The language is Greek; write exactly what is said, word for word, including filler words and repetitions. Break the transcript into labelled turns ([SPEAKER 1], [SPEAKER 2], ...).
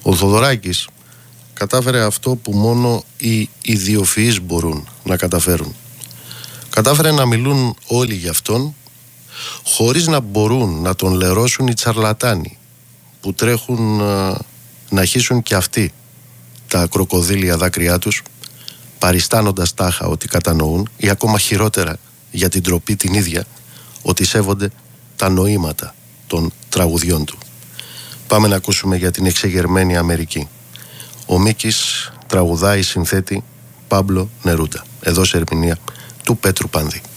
[SPEAKER 1] Ο Θοδωράκης κατάφερε αυτό που μόνο οι ιδιοφυείς μπορούν να καταφέρουν. Κατάφερε να μιλούν όλοι για αυτόν, χωρίς να μπορούν να τον λερώσουν οι τσαρλατάνοι που τρέχουν α, να χύσουν και αυτοί τα κροκοδίλια δάκρυά τους, παριστάνοντας τάχα ότι κατανοούν, ή ακόμα χειρότερα για την ντροπή την ίδια, ότι σέβονται τα νοήματα των τραγουδιών του. Πάμε να ακούσουμε για την εξεγερμένη Αμερική. Ο Μίκης τραγουδάει, συνθέτει Πάμπλο Νερούντα, εδώ σε ερμηνεία του Πέτρου Πανδή.